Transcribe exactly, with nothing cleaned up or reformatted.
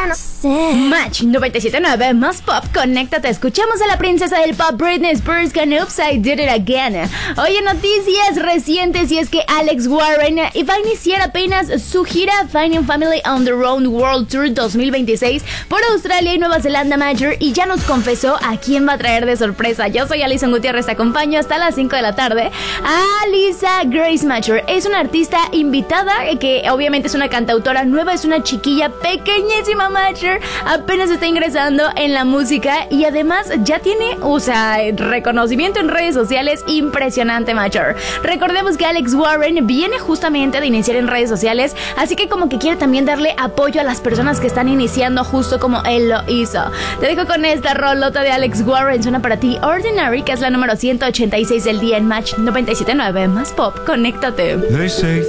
ya no sé. Match noventa y siete punto nueve más pop, conéctate. Escuchamos a la princesa del pop Britney Spears con Oops, I Did It Again. Oye, noticias recientes, y es que Alex Warren va a iniciar apenas su gira Finding Family on the Road World Tour dos mil veintiséis por Australia y Nueva Zelanda Major, y ya nos confesó a quién va a traer de sorpresa. Yo soy Alison Gutiérrez, te acompaño hasta las cinco de la tarde. Alisa Grace Major es una artista invitada que obviamente es una cantautora nueva, es una chiquilla pequeñísima Major, apenas está ingresando en la música y además ya tiene, o sea, reconocimiento en redes sociales impresionante Major. Recordemos que Alex Warren viene justamente de iniciar en redes sociales, así que como que quiere también darle apoyo a las personas que están iniciando justo como él lo hizo. Te dejo con esta rolota de Alex Warren, suena para ti Ordinary, que es la número ciento ochenta y seis del día en Match noventa y siete punto nueve más pop, conéctate. They say